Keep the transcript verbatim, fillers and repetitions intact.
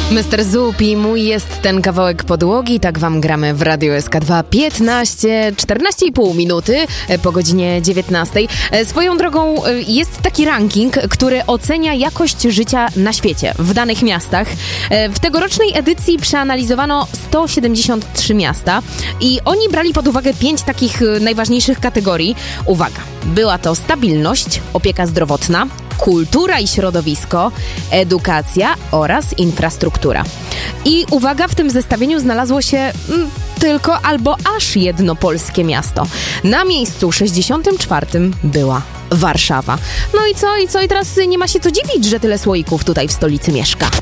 mister Zupi, mój jest ten kawałek podłogi, tak wam gramy w Radio S K dwa. piętnaście, czternaście i pół minuty po godzinie dziewiętnastej. Swoją drogą jest taki ranking, który ocenia jakość życia na świecie, w danych miastach. W tegorocznej edycji przeanalizowano sto siedemdziesiąt trzy miasta i oni brali pod uwagę pięć takich najważniejszych kategorii. Uwaga, była to stabilność, opieka zdrowotna, kultura i środowisko, edukacja oraz infrastruktura. I uwaga, w tym zestawieniu znalazło się mm, tylko albo aż jedno polskie miasto. Na miejscu sześćdziesiątym czwartym była Warszawa. No i co? I co? I teraz nie ma się co dziwić, że tyle słoików tutaj w stolicy mieszka.